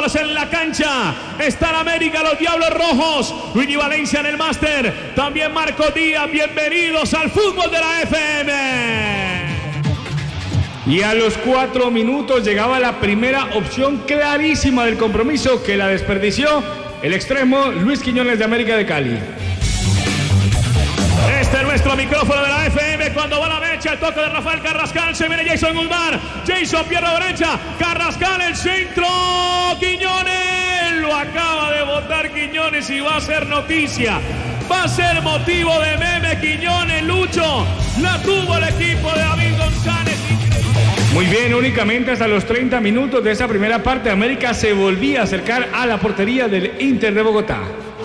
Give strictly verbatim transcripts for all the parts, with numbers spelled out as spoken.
jugadores en la cancha. Está la América, los Diablos Rojos. Luigi Valencia en el máster. También Marco Díaz. Bienvenidos al fútbol de la F M. Y a los cuatro minutos llegaba la primera opción clarísima del compromiso que la desperdició el extremo Luis Quiñones de América de Cali. Este es nuestro micrófono de la F M cuando va la mecha, el toque de Rafael Carrascal, se viene Jason Guzmán, Jason pierna derecha, Carrascal el centro, Quiñones, lo acaba de botar Quiñones y va a ser noticia, va a ser motivo de meme Quiñones, Lucho, la tuvo el equipo de David González. Muy bien, únicamente hasta los treinta minutos de esa primera parte, América se volvía a acercar a la portería del Inter de Bogotá.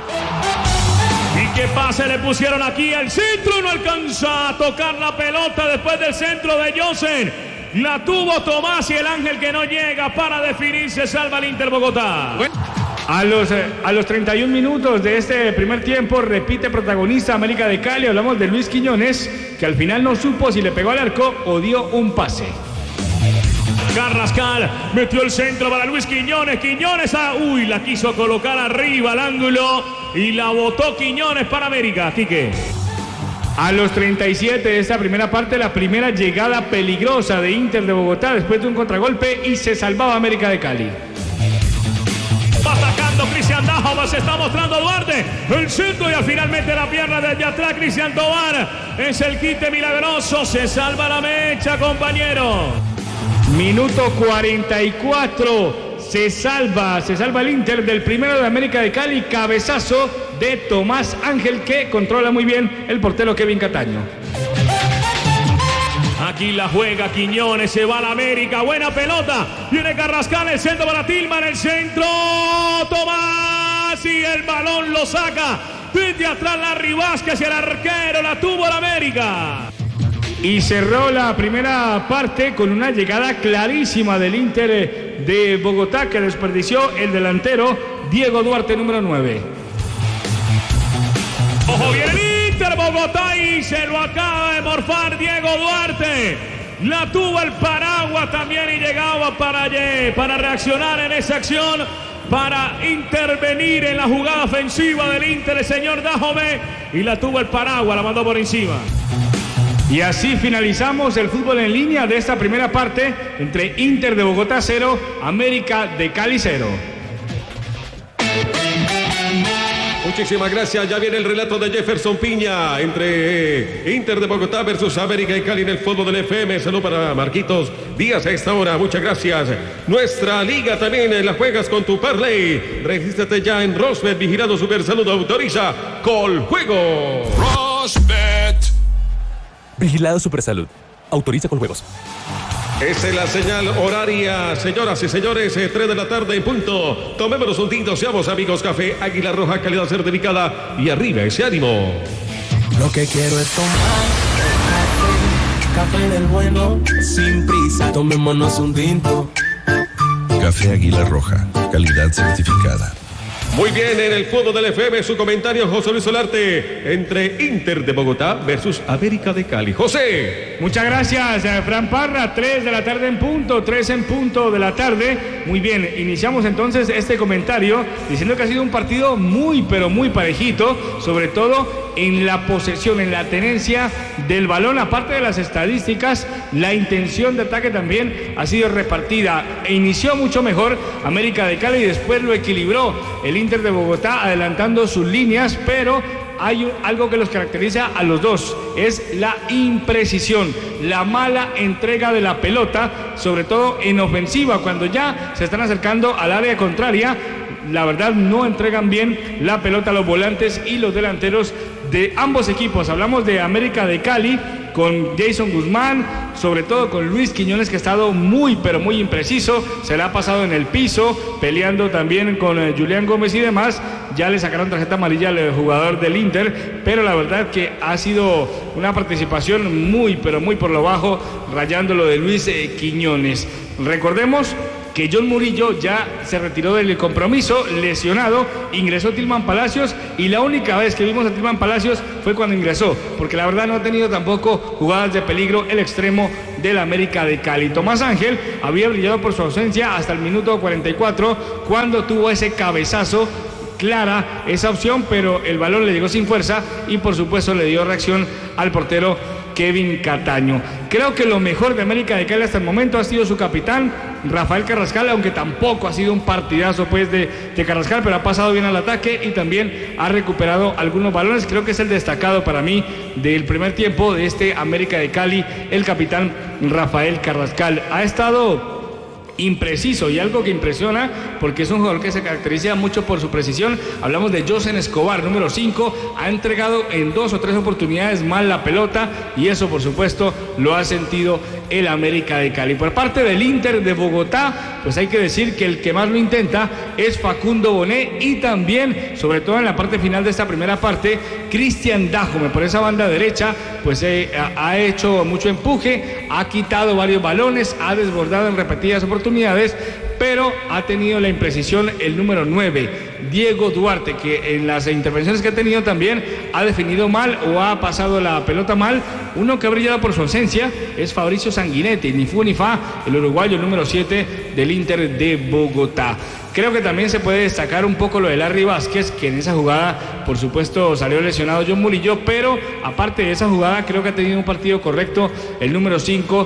¿Y qué pase le pusieron aquí? El centro no alcanza a tocar la pelota después del centro de Josen. La tuvo Tomás y el ángel que no llega para definirse, salva el Inter Bogotá. Bueno. A los, eh, a los treinta y un minutos de este primer tiempo, repite protagonista América de Cali. Hablamos de Luis Quiñones, que al final no supo si le pegó al arco o dio un pase. Carrascal metió el centro para Luis Quiñones. Quiñones, ah, uy, la quiso colocar arriba al ángulo y la botó Quiñones para América. Quique. A los treinta y siete de esta primera parte, la primera llegada peligrosa de Inter de Bogotá después de un contragolpe y se salvaba América de Cali. Va atacando Cristian Dajo, se está mostrando Duarte. El centro y finalmente la pierna desde atrás Cristian Tobar. Es el quite milagroso, se salva la mecha, compañero. Minuto cuarenta y cuatro, se salva, se salva el Inter del primero de América de Cali, cabezazo de Tomás Ángel que controla muy bien el portero Kevin Cataño. Aquí la juega Quiñones, se va a la América, buena pelota, viene Carrascal, el centro para Tillman, el centro, Tomás y el balón lo saca, desde atrás Larry Vázquez y el arquero la tuvo la América. Y cerró la primera parte con una llegada clarísima del Inter de Bogotá que desperdició el delantero Diego Duarte, número nueve. Ojo bien el Inter Bogotá y se lo acaba de morfar Diego Duarte. La tuvo el Paraguas también y llegaba para, para reaccionar en esa acción, para intervenir en la jugada ofensiva del Inter, el señor Dajome, y la tuvo el Paraguas, la mandó por encima. Y así finalizamos el fútbol en línea de esta primera parte entre Inter de Bogotá cero, América de Cali cero. Muchísimas gracias, ya viene el relato de Jefferson Piña entre Inter de Bogotá versus América de Cali en el fútbol del F M. Saludos para Marquitos Díaz a esta hora, muchas gracias. Nuestra liga también la juegas con tu parlay. Regístrate ya en Rosbet, vigilado Super Salud, autoriza Coljuegos. Rosbet. Vigilado Supersalud. Autoriza con juegos. Esa es la señal horaria, señoras y señores, eh, tres de la tarde en punto. Tomémonos un tinto, seamos amigos. Café Águila Roja, calidad certificada. Y arriba ese ánimo. Lo que quiero es tomar café, café del bueno, sin prisa. Tomémonos un tinto. Café Águila Roja, calidad certificada. Muy bien, en el fútbol del F M, su comentario, José Luis Solarte, entre Inter de Bogotá versus América de Cali. José. Muchas gracias, Fran Parra, tres de la tarde en punto, tres en punto de la tarde. Muy bien, iniciamos entonces este comentario diciendo que ha sido un partido muy, pero muy parejito, sobre todo en la posesión, en la tenencia del balón, aparte de las estadísticas, la intención de ataque también ha sido repartida. E inició mucho mejor América de Cali y después lo equilibró el Inter de Bogotá adelantando sus líneas, pero hay algo que los caracteriza a los dos, es la imprecisión, la mala entrega de la pelota, sobre todo en ofensiva, cuando ya se están acercando al área contraria, la verdad no entregan bien la pelota a los volantes y los delanteros de ambos equipos. Hablamos de América de Cali con Jason Guzmán, sobre todo con Luis Quiñones, que ha estado muy pero muy impreciso, se le ha pasado en el piso, peleando también con eh, Julián Gómez y demás. Ya le sacaron tarjeta amarilla al jugador del Inter, pero la verdad que ha sido una participación muy pero muy por lo bajo, rayando lo de Luis eh, Quiñones. Recordemos que John Murillo ya se retiró del compromiso, lesionado, ingresó Tilman Palacios y la única vez que vimos a Tilman Palacios fue cuando ingresó, porque la verdad no ha tenido tampoco jugadas de peligro el extremo del América de Cali. Tomás Ángel había brillado por su ausencia hasta el minuto cuarenta y cuatro cuando tuvo ese cabezazo, clara esa opción, pero el balón le llegó sin fuerza y por supuesto le dio reacción al portero Kevin Cataño. Creo que lo mejor de América de Cali hasta el momento ha sido su capitán, Rafael Carrascal, aunque tampoco ha sido un partidazo pues de, de Carrascal, pero ha pasado bien al ataque y también ha recuperado algunos balones. Creo que es el destacado para mí del primer tiempo de este América de Cali, el capitán Rafael Carrascal. Ha estado impreciso y algo que impresiona porque es un jugador que se caracteriza mucho por su precisión. Hablamos de Josen Escobar, número cinco, ha entregado en dos o tres oportunidades mal la pelota y eso por supuesto lo ha sentido el América de Cali. Por parte del Inter de Bogotá, pues hay que decir que el que más lo intenta es Facundo Bonet y también, sobre todo en la parte final de esta primera parte, Cristian Dájome por esa banda derecha, pues eh, ha hecho mucho empuje, ha quitado varios balones, ha desbordado en repetidas oportunidades, pero ha tenido la imprecisión el número nueve, Diego Duarte, que en las intervenciones que ha tenido también ha definido mal o ha pasado la pelota mal. Uno que ha brillado por su ausencia es Fabricio Sanguinetti, ni fu ni fa, el uruguayo número siete del Inter de Bogotá. Creo que también se puede destacar un poco lo de Larry Vázquez, que en esa jugada, por supuesto, salió lesionado John Murillo, pero aparte de esa jugada, creo que ha tenido un partido correcto el número cinco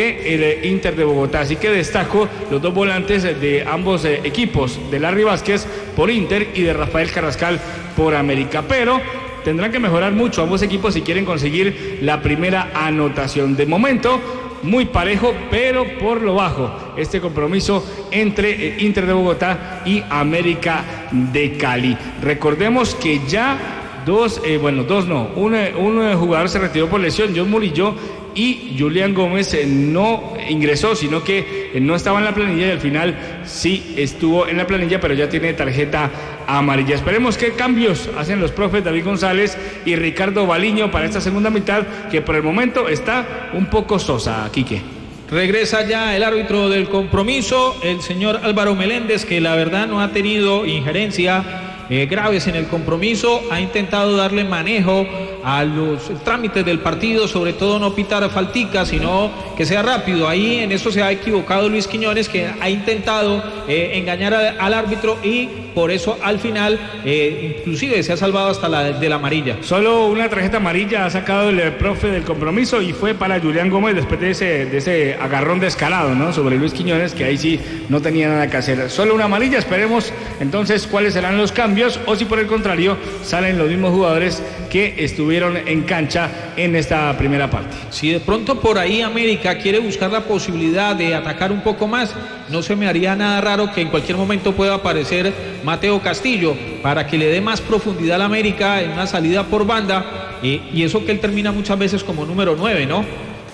del Inter de Bogotá. Así que destaco los dos volantes de ambos eh, equipos, de Larry Vázquez por Inter y de Rafael Carrascal por América. Pero tendrán que mejorar mucho ambos equipos si quieren conseguir la primera anotación. De momento, muy parejo, pero por lo bajo este compromiso entre Inter de Bogotá y América de Cali. Recordemos que ya dos, eh, bueno, dos no, un, un jugador se retiró por lesión, John Murillo, y Julián Gómez eh, no ingresó, sino que eh, no estaba en la planilla y al final sí estuvo en la planilla, pero ya tiene tarjeta amarilla. Esperemos qué cambios hacen los profes David González y Ricardo Baliño para esta segunda mitad, que por el momento está un poco sosa, Quique. Regresa ya el árbitro del compromiso, el señor Álvaro Meléndez, que la verdad no ha tenido injerencia Eh, graves en el compromiso, ha intentado darle manejo a los trámites del partido, sobre todo no pitar faltica, sino que sea rápido. Ahí en eso se ha equivocado Luis Quiñones, que ha intentado eh, engañar a, al árbitro y por eso al final eh, inclusive se ha salvado hasta la de la amarilla. Solo una tarjeta amarilla ha sacado el profe del compromiso y fue para Julián Gómez después de ese, de ese agarrón descarado, ¿no?, sobre Luis Quiñones, que ahí sí no tenía nada que hacer. Solo una amarilla. Esperemos entonces cuáles serán los cambios o si por el contrario salen los mismos jugadores que estuvieron en cancha en esta primera parte. Si de pronto por ahí América quiere buscar la posibilidad de atacar un poco más, no se me haría nada raro que en cualquier momento pueda aparecer Mateo Castillo para que le dé más profundidad a la América en una salida por banda, eh, y eso que él termina muchas veces como número nueve, ¿no?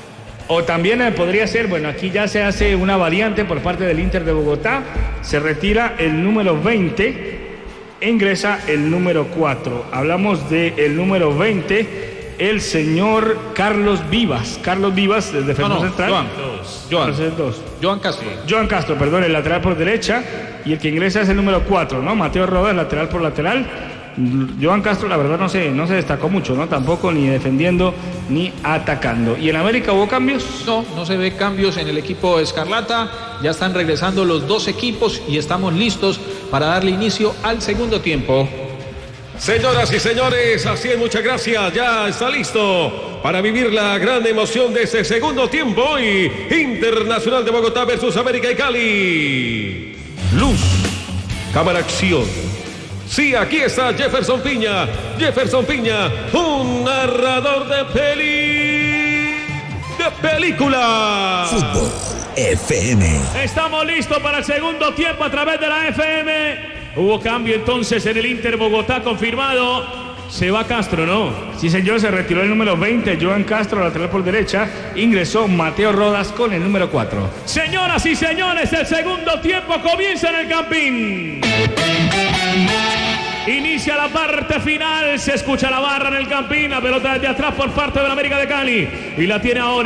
O también eh, podría ser, bueno, aquí ya se hace una variante por parte del Inter de Bogotá, se retira el número veinte, e ingresa el número cuatro. Hablamos del número veinte, el señor Carlos Vivas. Carlos Vivas, desde defensor no, no, central. Joan, Joan, dos. Joan Castro. Joan Castro, perdón, el lateral por derecha. Y el que ingresa es el número cuatro, ¿no? Mateo Rodas, lateral por lateral. Joan Castro, la verdad, no se, no se destacó mucho, ¿no? Tampoco ni defendiendo ni atacando. ¿Y en América hubo cambios? No, no se ve cambios en el equipo Escarlata. Ya están regresando los dos equipos y estamos listos para darle inicio al segundo tiempo. Señoras y señores, así es, muchas gracias. Ya está listo para vivir la gran emoción de este segundo tiempo y Internacional de Bogotá versus América y Cali. Luz, cámara, acción. Sí, aquí está Jefferson Piña. Jefferson Piña, un narrador de peli... de película. Fútbol F M. Estamos listos para el segundo tiempo a través de la F M. Hubo cambio entonces en el Inter Bogotá, confirmado. Se va Castro, ¿no? Sí, señor, se retiró el número veinte, Joan Castro, lateral por derecha. Ingresó Mateo Rodas con el número cuatro. Señoras y señores, el segundo tiempo comienza en el Campín. Inicia la parte final, se escucha la barra en el Campín, la pelota desde atrás por parte de la América de Cali. Y la tiene ahora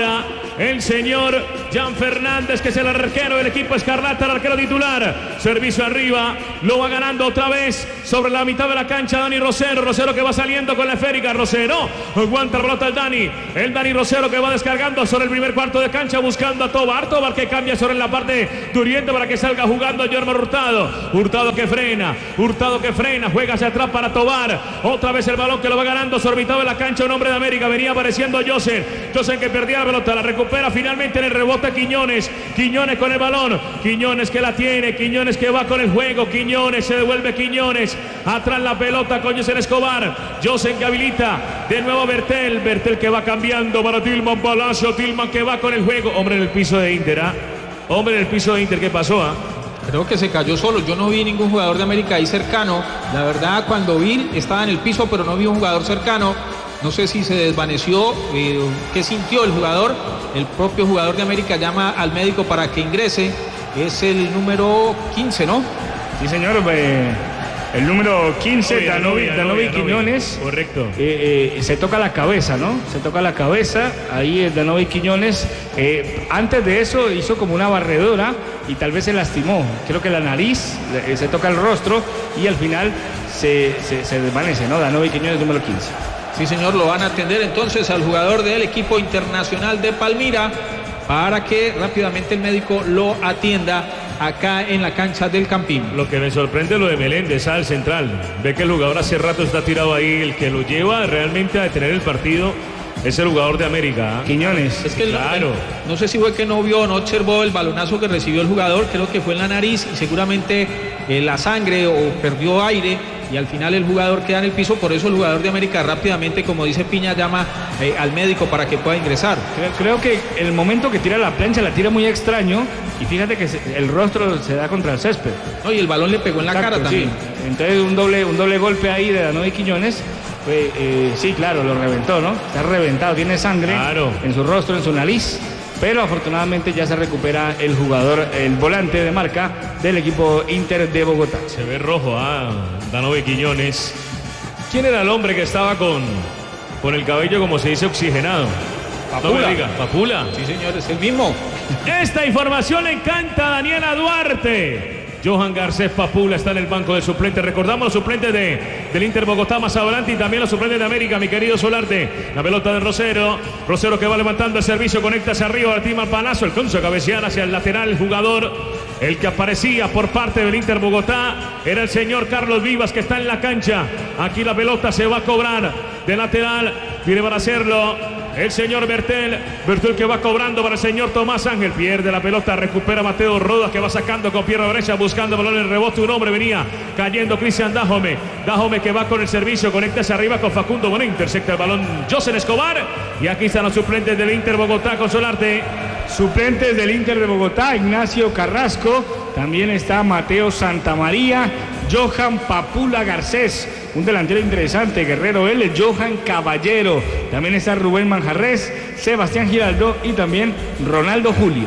el señor Jan Fernández, que es el arquero del equipo escarlata, el arquero titular. Servicio arriba, lo va ganando otra vez sobre la mitad de la cancha Dani Rosero. Rosero que va saliendo con la esférica. Rosero aguanta la pelota el Dani. El Dani Rosero que va descargando sobre el primer cuarto de cancha buscando a Tobar. Tobar que cambia sobre la parte de Oriente para que salga jugando Guillermo Hurtado. Hurtado que frena. Hurtado que frena. Juega hacia atrás para Tobar. Otra vez el balón que lo va ganando sobre mitad de la cancha un hombre de América. Venía apareciendo José. José que perdía la pelota. La recupera finalmente en el rebote Quiñones. Quiñones con el balón. Quiñones que la tiene. Quiñones que va con el juego. Quiñones se devuelve Quiñones. Atrás la pelota con José Escobar. José que habilita. De nuevo Bertel. Bertel que va cambiando para Tilman Palacio. Tilman que va con el juego. Hombre en el piso de Inter. ¿ah? Hombre en el piso de Inter. ¿Qué pasó? ¿ah? Creo que se cayó solo. Yo no vi ningún jugador de América ahí cercano. La verdad, cuando vi, estaba en el piso, pero no vi un jugador cercano. No sé si se desvaneció, eh, qué sintió el jugador. El propio jugador de América llama al médico para que ingrese. Es el número quince, ¿no? Sí, señor. Eh, el número quince, Danovi, Danovi Quiñones. Correcto. Eh, eh, se toca la cabeza, ¿no? Se toca la cabeza. Ahí es Danovi Quiñones. Eh, antes de eso hizo como una barredora y tal vez se lastimó. Creo que la nariz, eh, se toca el rostro y al final se, se, se desvanece, ¿no? Danovi Quiñones, número quince. Sí, señor, lo van a atender entonces al jugador del equipo internacional de Palmira para que rápidamente el médico lo atienda acá en la cancha del Campín. Lo que me sorprende es lo de Meléndez al central. Ve que el jugador hace rato está tirado ahí. El que lo lleva realmente a detener el partido es el jugador de América. Quiñones. Es que claro. No, no sé si fue que no vio o no observó el balonazo que recibió el jugador. Creo que fue en la nariz y seguramente eh, la sangre o perdió aire. Y al final el jugador queda en el piso, por eso el jugador de América rápidamente, como dice Piña, llama eh, al médico para que pueda ingresar. Creo, creo que el momento que tira la plancha la tira muy extraño y fíjate que se, el rostro se da contra el césped. No, y el balón le pegó en la Exacto, cara también. Sí. Entonces un doble, un doble golpe ahí de Danovi Quiñones. Pues, eh, sí, claro, lo reventó, ¿no? Está reventado, tiene sangre claro. en su rostro, en su nariz. Pero afortunadamente ya se recupera el jugador, el volante de marca del equipo Inter de Bogotá. Se ve rojo a ah, Danovi Quiñones. ¿Quién era el hombre que estaba con, con el cabello, como se dice, oxigenado? Papula. No me diga, Papula. Sí, señor, es el mismo. Esta información le encanta a Daniela Duarte. Johan Garcés Papula está en el banco de suplentes. Recordamos los suplentes de, del Inter Bogotá más adelante y también los suplentes de América, mi querido Solarte. La pelota de Rosero. Rosero que va levantando el servicio, conecta hacia arriba, Artima Palacio, el conso cabecear hacia el lateral, el jugador. El que aparecía por parte del Inter Bogotá era el señor Carlos Vivas, que está en la cancha. Aquí la pelota se va a cobrar de lateral. Viene para hacerlo el señor Bertel. Bertel que va cobrando para el señor Tomás Ángel. Pierde la pelota, recupera Mateo Rodas, que va sacando con pierna derecha, buscando balón en el rebote. Un hombre venía cayendo, Cristian Dajome. Dajome que va con el servicio, conecta hacia arriba con Facundo Bonet. Intercepta el balón José Escobar. Y aquí están los suplentes del Inter Bogotá con Solarte. Suplentes del Inter de Bogotá, Ignacio Carrasco. También está Mateo Santamaría. Johan Papula Garcés, un delantero interesante, guerrero él, Johan Caballero. También está Rubén Manjarres, Sebastián Giraldo y también Ronaldo Julio.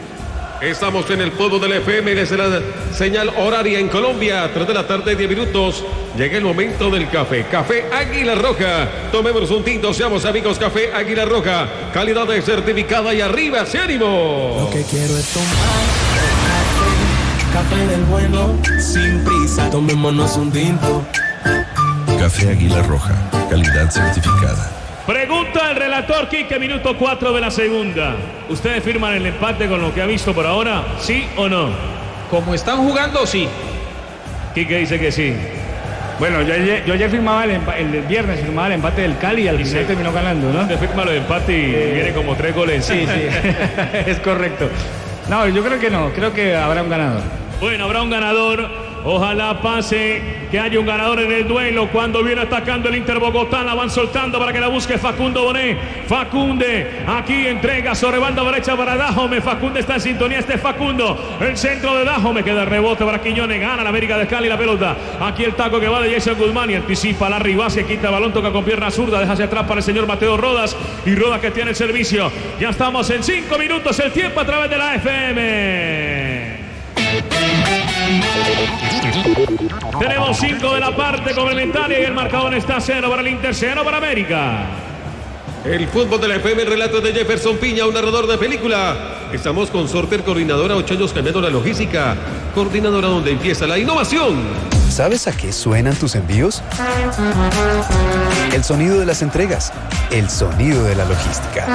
Estamos en el podio del F M desde la señal horaria en Colombia, tres de la tarde, diez minutos. Llega el momento del café. Café Águila Roja. Tomémonos un tinto, seamos amigos. Café Águila Roja. Calidad de certificada y arriba, ¡se ánimo! Lo que quiero es tomar café del bueno, sin prisa. Tomémonos un tinto. Café Águila Roja. Calidad certificada. Pregunta el relator Quique, minuto cuatro de la segunda. ¿Ustedes firman el empate con lo que ha visto por ahora? ¿Sí o no? Como están jugando, sí. Quique dice que sí. Bueno, yo ayer, yo ayer firmaba el, el, el viernes, firmaba el empate del Cali y al final sí terminó ganando, ¿no? Te firma los empates y eh, viene como tres goles. Sí, sí, es correcto. No, yo creo que no, creo que habrá un ganador. Bueno, habrá un ganador. Ojalá pase, que haya un ganador en el duelo. Cuando viene atacando el Inter Bogotá, la van soltando para que la busque Facundo Bonet. Facunde, aquí entrega sobre banda derecha para Dajome. Facunde está en sintonía, este Facundo. El centro de Dajome, queda el rebote para Quiñones. Gana la América de Cali la pelota. Aquí el taco que va de Jason Guzmán y anticipa la Ribase, quita el balón, toca con pierna zurda, deja hacia atrás para el señor Mateo Rodas. Y Rodas que tiene el servicio. Ya estamos en cinco minutos, el tiempo a través de la F M. Tenemos cinco de la parte complementaria y el marcador está cero para el Inter, cero para América. El fútbol de la F M, el relato de Jefferson Piña, un narrador de película. Estamos con Sorter, coordinadora, ocho años cambiando la logística. Coordinadora donde empieza la innovación. ¿Sabes a qué suenan tus envíos? El sonido de las entregas. El sonido de la logística.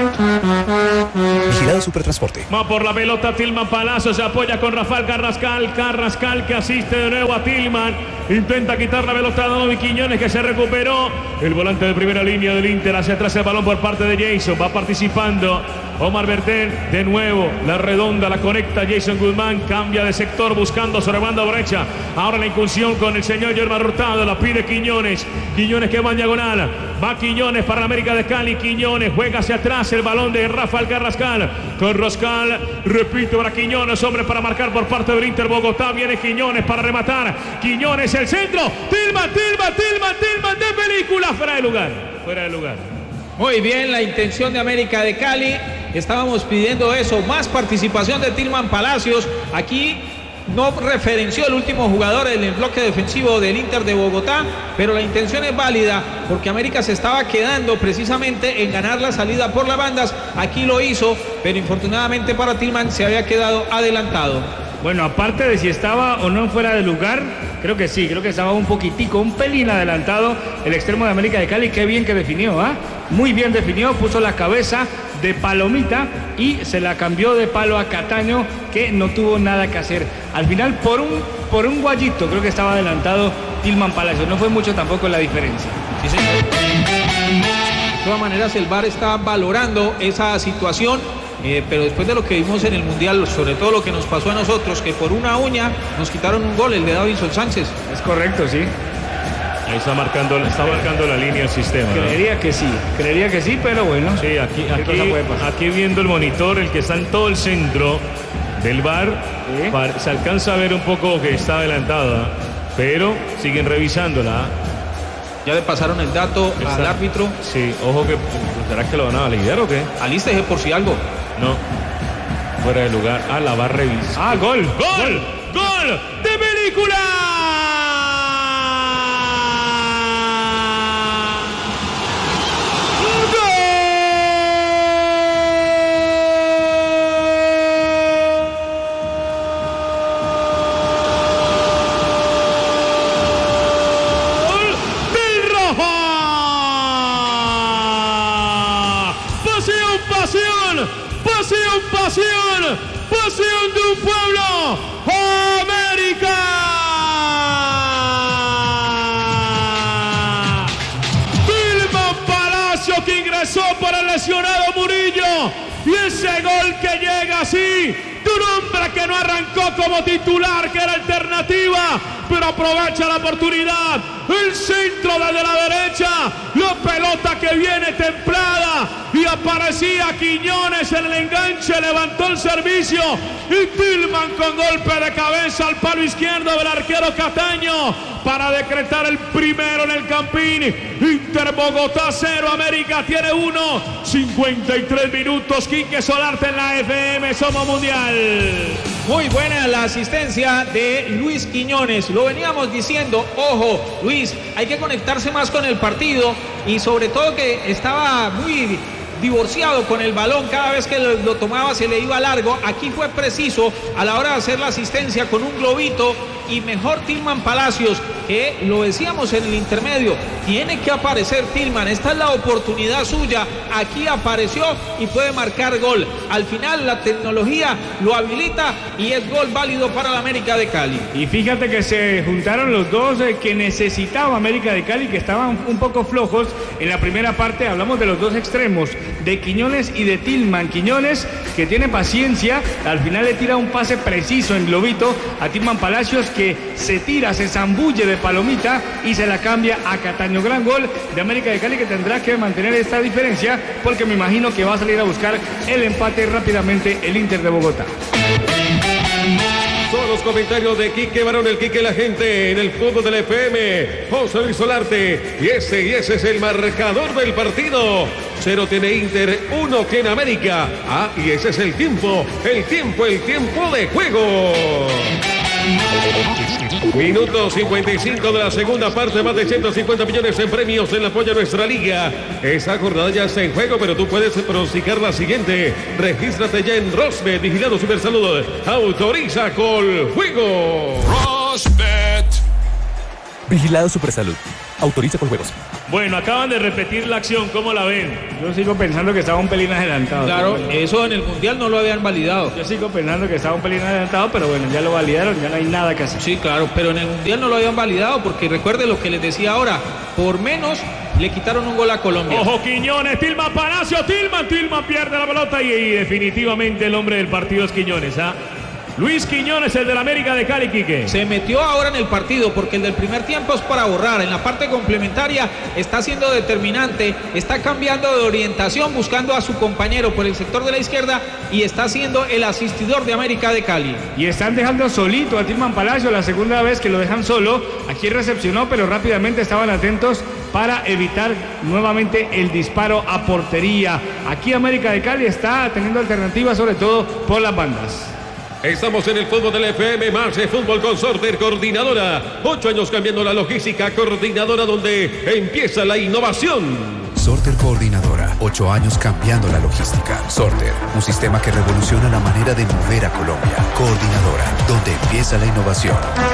Vigilado Supertransporte. Va por la pelota Tilman Palacio, se apoya con Rafael Carrascal. Carrascal que asiste de nuevo a Tilman. Intenta quitar la pelota a Donovan Quiñones, que se recuperó. El volante de primera línea del Inter, hacia atrás el balón por parte de Jason. Va participando Omar Bertel, de nuevo la redonda, la conecta Jason Guzmán, cambia de sector buscando sobre banda derecha. Ahora la incursión con el señor Yerma Hurtado, la pide Quiñones. Quiñones que va en diagonal, va Quiñones para la América de Cali. Quiñones juega hacia atrás el balón de Rafael Carrascal. Carrascal, repite para Quiñones, hombre para marcar por parte del Inter Bogotá. Viene Quiñones para rematar. Quiñones, el centro. Tilman, Tilman, Tilman, Tilman de película. Fuera de lugar, fuera de lugar. Muy bien, la intención de América de Cali. Estábamos pidiendo eso, más participación de Tilman Palacios. Aquí no referenció el último jugador en el bloque defensivo del Inter de Bogotá, pero la intención es válida porque América se estaba quedando precisamente en ganar la salida por las bandas. Aquí lo hizo, pero infortunadamente para Tilman se había quedado adelantado. Bueno, aparte de si estaba o no fuera de lugar, creo que sí, creo que estaba un poquitico, un pelín adelantado el extremo de América de Cali. Qué bien que definió, ¿ah? ¿eh? Muy bien definió, puso la cabeza de palomita y se la cambió de palo a Cataño, que no tuvo nada que hacer. Al final, por un, por un guayito, creo que estaba adelantado Tilman Palacios. No fue mucho tampoco la diferencia. Sí, señor. De todas maneras, el V A R está valorando esa situación. Eh, pero después de lo que vimos en el Mundial, sobre todo lo que nos pasó a nosotros, que por una uña nos quitaron un gol, el de Davinson Sánchez. Es correcto, sí. Ahí está marcando, está marcando la línea el sistema, ¿no? Creería que sí, creería que sí, pero bueno. Sí, aquí, aquí, aquí viendo el monitor, el que está en todo el centro del V A R, ¿sí? para, se alcanza a ver un poco que está adelantada, pero siguen revisándola. Ya le pasaron el dato está, al árbitro. Sí, ojo que, ¿será que lo van a validar o qué? Alístese por si algo. No, fuera de lugar. Ah, la va a revisar. Ah, gol, gol, gol de película. Pasión, pasión de un pueblo, América. Tilman Palacio, que ingresó por el lesionado Murillo, y ese gol que llega así de un hombre que no arrancó como titular, que era alternativa, pero aprovecha la oportunidad. El centro desde la derecha, la pelota que viene templada, y aparecía Quiñones en el enganche, levantó el servicio, y Tilman con golpe de cabeza al palo izquierdo del arquero Cataño para decretar el primero en el Campín. Inter Bogotá cero, América tiene uno. cincuenta y tres minutos, Quique Solarte en la F M, somos mundial. Muy buena la asistencia de Luis Quiñones. Lo veníamos diciendo, ojo, Luis, hay que conectarse más con el partido, y sobre todo que estaba muy divorciado con el balón, cada vez que lo, lo tomaba se le iba largo. Aquí fue preciso a la hora de hacer la asistencia con un globito, y mejor Tilman Palacios, que lo decíamos en el intermedio, tiene que aparecer Tilman, esta es la oportunidad suya. Aquí apareció y puede marcar gol. Al final la tecnología lo habilita y es gol válido para la América de Cali. Y fíjate que se juntaron los dos eh, que necesitaba América de Cali, que estaban un poco flojos en la primera parte. Hablamos de los dos extremos, de Quiñones y de Tilman. Quiñones, que tiene paciencia, al final le tira un pase preciso en globito a Tilman Palacios, que se tira, se zambulle de palomita y se la cambia a Cataño. Gran gol de América de Cali, que tendrá que mantener esta diferencia, porque me imagino que va a salir a buscar el empate rápidamente el Inter de Bogotá. Son los comentarios de Quique Barón, el Quique la gente en el fútbol del F M. José Luis Solarte, y ese y ese es el marcador del partido. Cero tiene Inter, uno tiene América. Ah, y ese es el tiempo, el tiempo, el tiempo de juego. Minuto cincuenta y cinco de la segunda parte, más de ciento cincuenta millones en premios en el apoyo a nuestra liga. Esa jornada ya está en juego, pero tú puedes pronosticar la siguiente. Regístrate ya en Rosbet, vigilado Supersalud. Autoriza con juego. Rosbet. Vigilado Supersalud. Autoriza con juegos. Bueno, acaban de repetir la acción, ¿cómo la ven? Yo sigo pensando que estaba un pelín adelantado. Claro, bueno. Eso en el Mundial no lo habían validado. Yo sigo pensando que estaba un pelín adelantado, pero bueno, ya lo validaron, ya no hay nada que hacer. Sí, claro, pero en el Mundial no lo habían validado porque recuerde lo que les decía ahora, por menos le quitaron un gol a Colombia. Ojo Quiñones, Tilman Palacio, Tilman, Tilman pierde la pelota y, y definitivamente el hombre del partido es Quiñones, ¿ah? Luis Quiñones, el del América de Cali, Quique. Se metió ahora en el partido porque el del primer tiempo es para borrar. En la parte complementaria está siendo determinante, está cambiando de orientación, buscando a su compañero por el sector de la izquierda y está siendo el asistidor de América de Cali. Y están dejando solito a Tilman Palacio, la segunda vez que lo dejan solo. Aquí recepcionó, pero rápidamente estaban atentos para evitar nuevamente el disparo a portería. Aquí América de Cali está teniendo alternativas, sobre todo por las bandas. Estamos en el fútbol del F M, más de fútbol con Sorter, coordinadora. Ocho años cambiando la logística, coordinadora donde empieza la innovación. Sorter Coordinadora, ocho años cambiando la logística. Sorter, un sistema que revoluciona la manera de mover a Colombia. Coordinadora, donde empieza la innovación.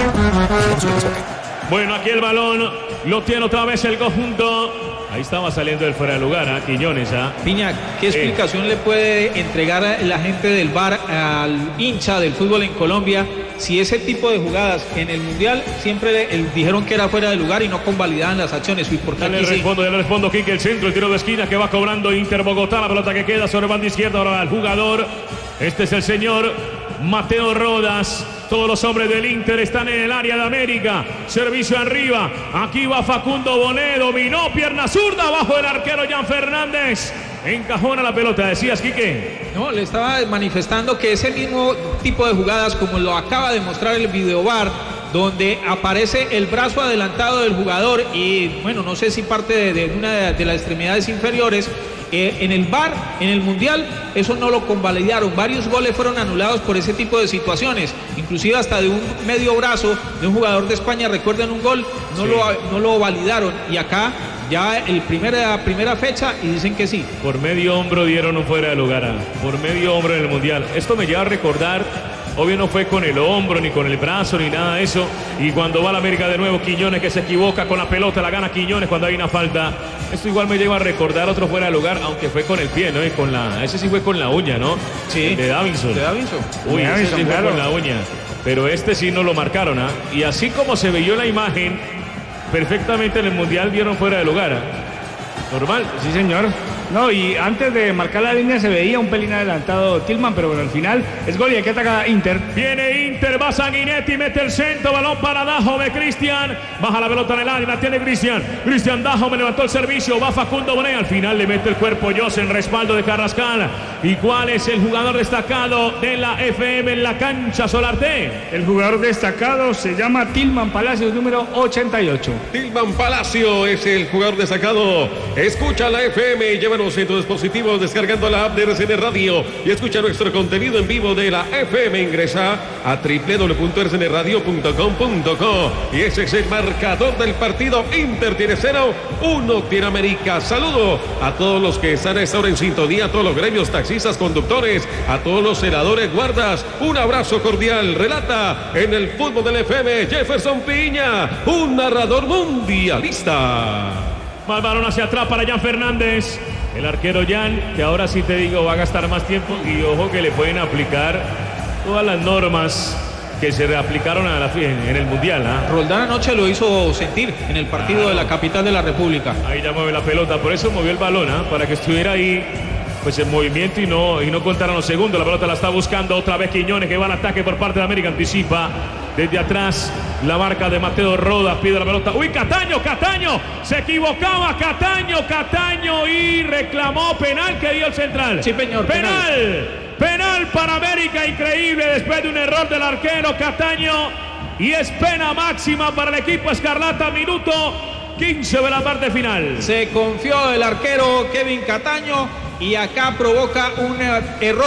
Bueno, aquí el balón lo tiene otra vez el conjunto. Ahí estaba saliendo del fuera de lugar, ¿ah? Quiñones, ¿ah? Piña, ¿qué explicación eh. le puede entregar a la gente del V A R al hincha del fútbol en Colombia si ese tipo de jugadas en el Mundial siempre el, dijeron que era fuera de lugar y no convalidaban las acciones? Ya le respondo, sí. ya le respondo, Quique, el centro, el tiro de esquina que va cobrando Inter Bogotá, la pelota que queda sobre banda izquierda, ahora el jugador, este es el señor Mateo Rodas. Todos los hombres del Inter están en el área de América. Servicio arriba. Aquí va Facundo Bonet. Dominó pierna zurda abajo del arquero Jan Fernández. Encajona la pelota. ¿Decías, Quique? No, le estaba manifestando que ese mismo tipo de jugadas, como lo acaba de mostrar el video V A R, donde aparece el brazo adelantado del jugador y, bueno, no sé si parte de, de una de, de las extremidades inferiores. Eh, en el V A R, en el Mundial, eso no lo convalidaron. Varios goles fueron anulados por ese tipo de situaciones, inclusive hasta de un medio brazo de un jugador de España. Recuerden un gol, no, sí. lo, no lo validaron. Y acá ya el primera, primera fecha y dicen que sí. Por medio hombro dieron un fuera de lugar, por medio hombro en el Mundial. Esto me lleva a recordar, obvio no fue con el hombro, ni con el brazo, ni nada de eso. Y cuando va a la América de nuevo, Quiñones que se equivoca con la pelota, la gana Quiñones cuando hay una falta. Esto igual me lleva a recordar otro fuera de lugar, aunque fue con el pie, ¿no? Y con la, ese sí fue con la uña, ¿no? Sí. El de Davinson. De Davinson. Uy, de ese Davinson, sí fue claro. con la uña. Pero este sí no lo marcaron, ¿ah? Y así como se vio la imagen, perfectamente en el Mundial dieron fuera de lugar, ¿ah? Normal. Sí, señor. No, y antes de marcar la línea se veía un pelín adelantado Tilman, pero bueno, al final es gol y aquí ataca Inter. Viene Inter, va Sanguinetti, mete el centro, balón para Dajome, Cristian, baja la pelota en el área, la tiene Cristian, Cristian Dajome levantó el servicio, va Facundo Bonet, al final le mete el cuerpo Jose en respaldo de Carrascal. ¿Y cuál es el jugador destacado de la F M en la cancha, Solarte? El jugador destacado se llama Tilman Palacios, número ochenta y ocho. Tilman Palacio es el jugador destacado. Escucha la F M y llévanos en tu dispositivo descargando la app de R C N Radio y escucha nuestro contenido en vivo de la F M. Ingresa a w w w punto r c n radio punto com punto co y ese es el marcador del partido. Inter tiene cero, uno tiene América. Saludo a todos los que están a esta hora en sintonía, a todos los gremios, taxistas, conductores, a todos los senadores, guardas. Un abrazo cordial. Relata en el fútbol del F M Jefferson Piña, un narrador mundialista. Va el balón hacia atrás para Jan Fernández. El arquero Jan, que ahora sí te digo va a gastar más tiempo y ojo que le pueden aplicar todas las normas que se reaplicaron a la, en el Mundial. ¿eh? Roldán anoche lo hizo sentir en el partido claro. de la capital de la República. Ahí ya mueve la pelota, por eso movió el balón, ¿eh? para que estuviera ahí pues en movimiento y no, y no contaran los segundos. La pelota la está buscando otra vez Quiñones, que va al ataque por parte de América, anticipa desde atrás la marca de Mateo Rodas, pide la pelota. Uy, Cataño, Cataño, se equivocaba Cataño, Cataño y reclamó penal que dio el central. Sí, señor. Penal, penal, penal para América, increíble después de un error del arquero Cataño y es pena máxima para el equipo escarlata, minuto quince de la parte final. Se confió el arquero Kevin Cataño y acá provoca un error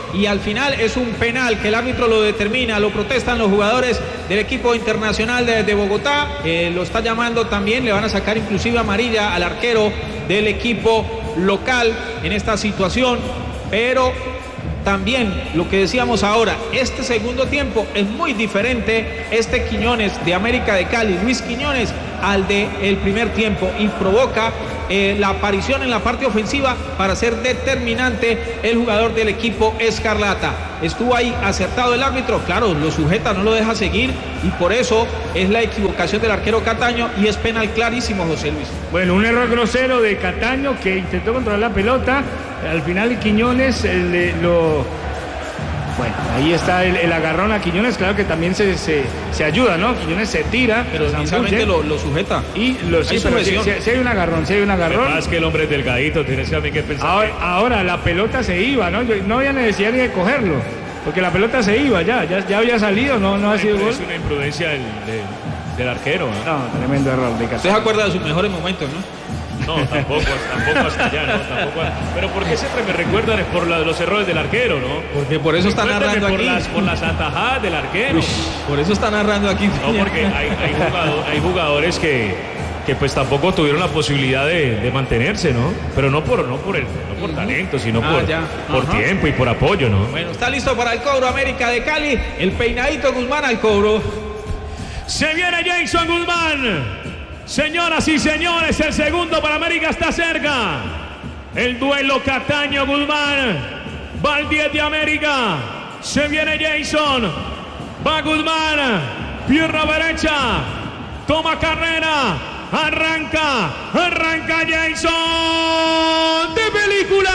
y al final es un penal que el árbitro lo determina, lo protestan los jugadores del equipo internacional de, de Bogotá, eh, lo está llamando también, le van a sacar inclusive amarilla al arquero del equipo local en esta situación, pero también lo que decíamos ahora, este segundo tiempo es muy diferente, este Quiñones de América de Cali, Luis Quiñones, al de el primer tiempo, y provoca eh, la aparición en la parte ofensiva para ser determinante el jugador del equipo escarlata. Estuvo ahí acertado el árbitro, claro, lo sujeta, no lo deja seguir, y por eso es la equivocación del arquero Cataño y es penal clarísimo, José Luis. Bueno, un error grosero de Cataño que intentó controlar la pelota, al final Quiñones eh, le, lo... Bueno, ahí está el, el agarrón a Quiñones, claro que también se, se, se ayuda, ¿no? Quiñones se tira, pero precisamente lo, lo sujeta. Y lo sí, pero si, si, si hay un agarrón, si hay un agarrón. Más que el hombre es delgadito, tienes también que pensar. Ahora, que... ahora la pelota se iba, ¿no? Yo, no había necesidad ni de cogerlo, porque la pelota se iba ya, ya, ya había salido, no, no ha sido gol. Es una imprudencia del, del, del arquero, ¿no? No, tremendo error de Cataño. ¿Usted se acuerda de sus mejores momentos, no? No, tampoco, tampoco hasta allá, no, tampoco. Pero ¿por qué siempre me recuerdan por la, los errores del arquero, no? Porque por eso está narrando por aquí. Las, por las atajadas del arquero. Uy, por eso está narrando aquí. No, porque hay, hay, jugador, hay jugadores que, que pues tampoco tuvieron la posibilidad de, de mantenerse, ¿no? Pero no por, no por, el, no por talento, sino ah, por, por tiempo y por apoyo, ¿no? Bueno, está listo para el cobro América de Cali. El peinadito Guzmán al cobro. Se viene Jason Guzmán. Señoras y señores, el segundo para América está cerca. El duelo Cataño-Guzmán. Va el diez de América. Se viene Jason. Va Guzmán. Pierna derecha. Toma carrera. Arranca. Arranca Jason. De película.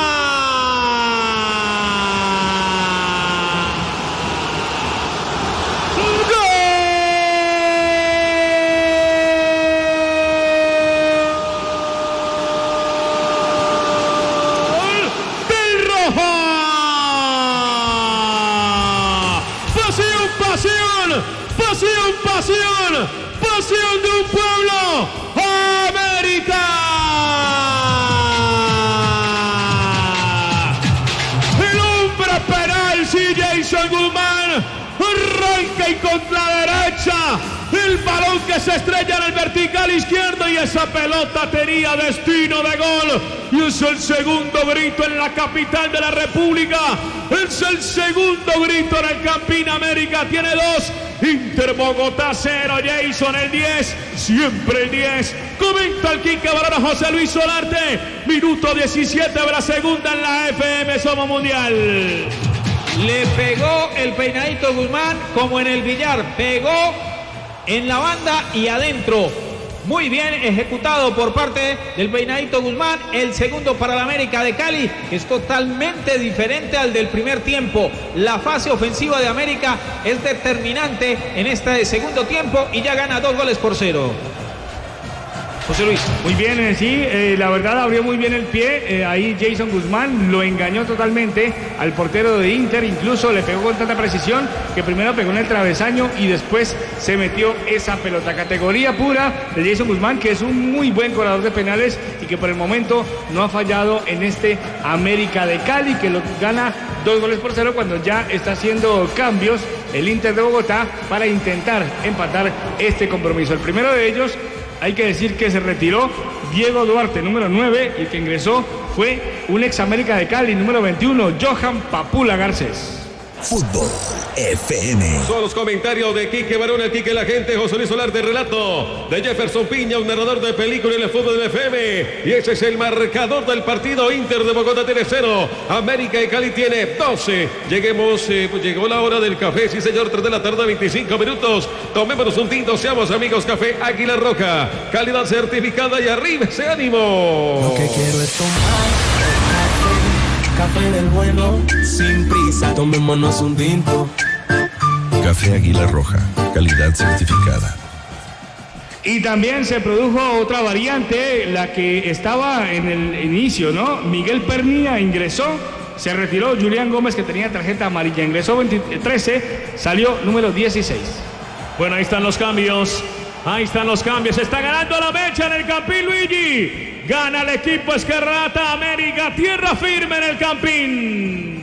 Pasión, pasión, pasión de un pueblo, América. El hombre penal, sí, Jason Guzmán, arranca y con la derecha, el balón que se estrella en el vertical izquierdo y esa pelota tenía destino de gol. Y es el segundo grito en la capital de la República, es el segundo grito en el Campín. América tiene dos. Inter Bogotá cero, Jason el diez, siempre el diez. Comenta el Quique Barona, José Luis Solarte. Minuto diecisiete de la segunda en la F M Somos Mundial. Le pegó el peinadito Guzmán como en el billar, pegó en la banda y adentro. Muy bien ejecutado por parte del peinadito Guzmán. El segundo para la América de Cali, que es totalmente diferente al del primer tiempo. La fase ofensiva de América es determinante en este segundo tiempo y ya gana dos goles por cero. José Luis. Muy bien, eh, sí, eh, la verdad abrió muy bien el pie, eh, ahí Jason Guzmán lo engañó totalmente al portero de Inter, incluso le pegó con tanta precisión que primero pegó en el travesaño y después se metió esa pelota. Categoría pura de Jason Guzmán, que es un muy buen cobrador de penales y que por el momento no ha fallado en este América de Cali, que lo gana dos goles por cero cuando ya está haciendo cambios el Inter de Bogotá para intentar empatar este compromiso. El primero de ellos, hay que decir que se retiró Diego Duarte, número nueve, y el que ingresó fue un ex América de Cali, número veintiuno, Johan Papula Garcés. Fútbol F M. Son los comentarios de Quique Barón, el Quique la gente, José Luis Solarte, relato de Jefferson Piña, un narrador de película en el fútbol del F M. Y ese es el marcador del partido. Inter de Bogotá tiene cero, América de Cali tiene doce. Lleguemos, eh, pues llegó la hora del café, sí señor, tres de la tarde, veinticinco minutos. Tomémonos un tinto, seamos amigos. Café Águila Roja, calidad certificada y arriba ese ánimo. Lo que quiero es tomar café del bueno, sin prisa, tomémonos un tinto. Café Águila Roja, calidad certificada. Y también se produjo otra variante, la que estaba en el inicio, ¿no? Miguel Pernía ingresó, se retiró Julián Gómez, que tenía tarjeta amarilla, ingresó trece, salió número dieciséis. Bueno, ahí están los cambios. Ahí están los cambios. Está ganando la mecha en el Campín, Luigi. Gana el equipo Escarlata. América, tierra firme en el Campín.